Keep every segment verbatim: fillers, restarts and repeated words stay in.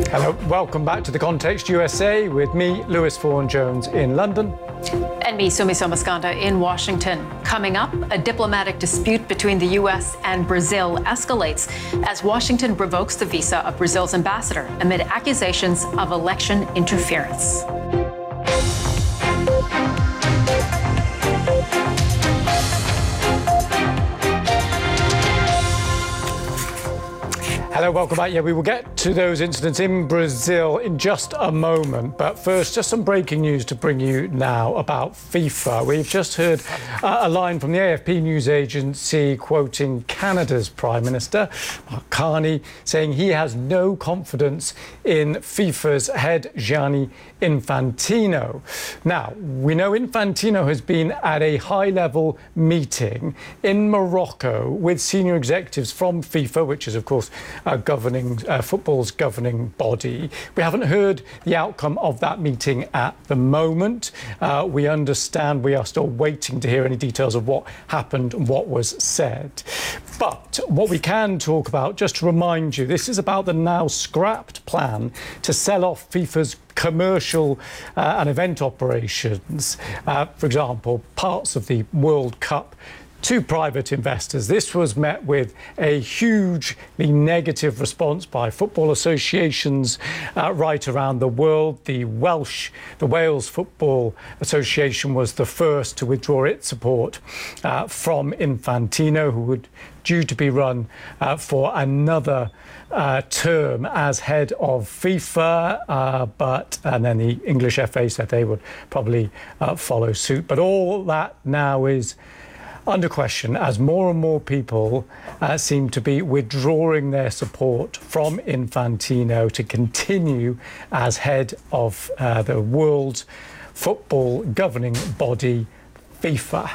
Hello, welcome back to The Context U S A with me, Lewis Vaughan-Jones in London. And me, Sumi Somaskanda in Washington. Coming up, a diplomatic dispute between the U S and Brazil escalates as Washington revokes the visa of Brazil's ambassador amid accusations of election interference. Hello, welcome back. Yeah, we will get to those incidents in Brazil in just a moment. But first, just some breaking news to bring you now about FIFA. We've just heard uh, a line from the A F P news agency quoting Canada's Prime Minister, Mark Carney, saying he has no confidence in FIFA's head, Gianni Infantino. Now, we know Infantino has been at a high-level meeting in Morocco with senior executives from FIFA, which is, of course, Uh, governing uh, football's governing body. We haven't heard the outcome of that meeting at the moment. Uh, we understand we are still waiting to hear any details of what happened and what was said. But what we can talk about, just to remind you, this is about the now scrapped plan to sell off FIFA's commercial uh, and event operations. Uh, for example, parts of the World Cup to private investors. This was met with a hugely negative response by football associations uh, right around the world. The Welsh, the Wales Football Association was the first to withdraw its support uh, from Infantino, who would due to be run uh, for another uh, term as head of FIFA, uh, but and then the English F A said they would probably uh, follow suit. But all that now is under question as more and more people uh, seem to be withdrawing their support from Infantino to continue as head of uh, the world's football governing body, FIFA.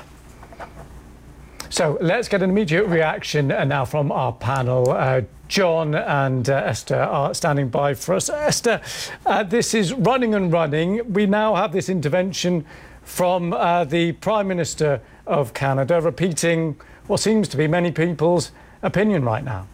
So let's get an immediate reaction uh, now from our panel. Uh, John and uh, Esther are standing by for us. Esther, uh, this is running and running. We now have this intervention from uh, the Prime Minister of Canada, repeating what seems to be many people's opinion right now.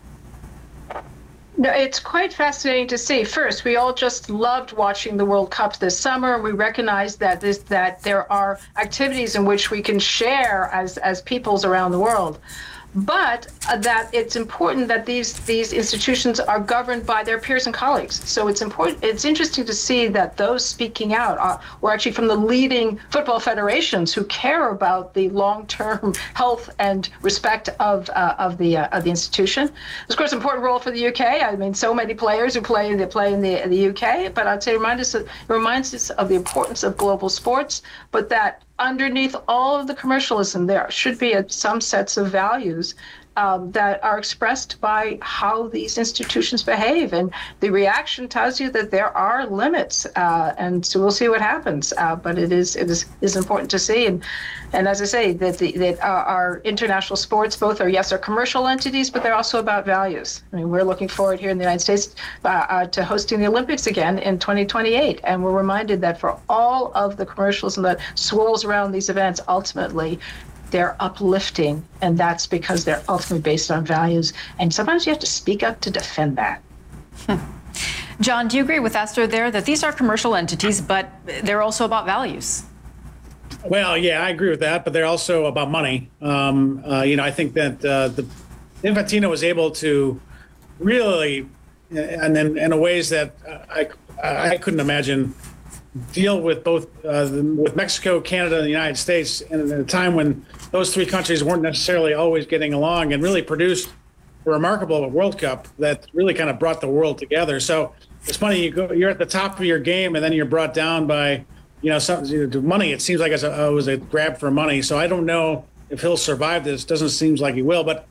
No, it's quite fascinating to see. First, we all just loved watching the World Cup this summer. We recognize that this that there are activities in which we can share as as peoples around the world. But uh, that it's important that these these institutions are governed by their peers and colleagues. So it's important. It's interesting to see that those speaking out are, were actually from the leading football federations who care about the long-term health and respect of uh, of the uh, of the institution. Of course, important role for the U K. I mean, so many players who play they play in the the U K. But I'd say remind us of, it reminds us of the importance of global sports. But that underneath all of the commercialism, there should be a, some sets of values um, that are expressed by how these institutions behave. And the reaction tells you that there are limits, uh, and so we'll see what happens. Uh, but it is it is, is important to see. And and as I say, that the, that our, our international sports both are, yes, are commercial entities, but they're also about values. I mean, we're looking forward here in the United States uh, uh, to hosting the Olympics again in twenty twenty-eight. And we're reminded that for all of the commercialism that swirls around these events, ultimately, they're uplifting, and that's because they're ultimately based on values. And sometimes you have to speak up to defend that. Hmm. John, do you agree with Esther there that these are commercial entities, but they're also about values? Well, yeah, I agree with that, but they're also about money. Um, uh, you know, I think that uh, the Infantino was able to really, and in, in ways that I, I couldn't imagine, deal with both uh, with Mexico, Canada, and the United States, and at a time when those three countries weren't necessarily always getting along, and really produced a remarkable World Cup that really kind of brought the world together. So it's funny, you go, you're at the top of your game, and then you're brought down by, you know, some you know, money. It seems like it was a grab for money. So I don't know if he'll survive this. Doesn't seem like he will, but